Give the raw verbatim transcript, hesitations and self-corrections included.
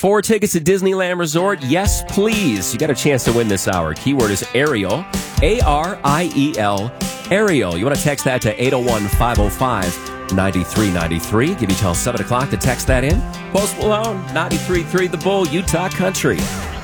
Four tickets to Disneyland Resort? Yes, please. You got a chance to win this hour. Keyword is Ariel. A R I E L. Ariel. You want to text that to eight oh one, five oh five, nine three nine three. Give you till seven o'clock to text that in. Post Malone, ninety-three point three The Bull, Utah Country.